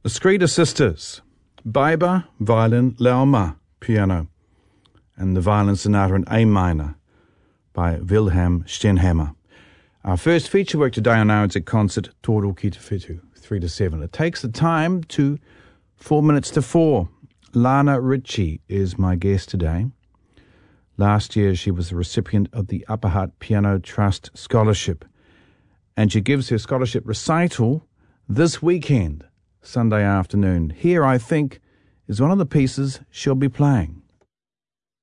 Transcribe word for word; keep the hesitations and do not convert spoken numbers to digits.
The Skrider Sisters, Biber, violin, Lauma, piano, and the violin sonata in A minor by Wilhelm Steinhammer. Our first feature work today on our concert, Toro ki te whitu, three to seven. It takes the time to four minutes to four. Lana Ritchie is my guest today. Last year she was the recipient of the Upper Hutt Piano Trust Scholarship, and she gives her scholarship recital this weekend, Sunday afternoon. Here, I think, is one of the pieces she'll be playing.